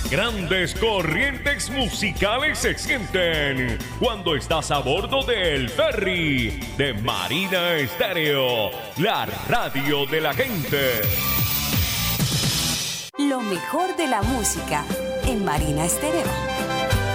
Grandes corrientes musicales se sienten cuando estás a bordo del ferry de Marina Estéreo, la radio de la gente. Lo mejor de la música en Marina Estéreo.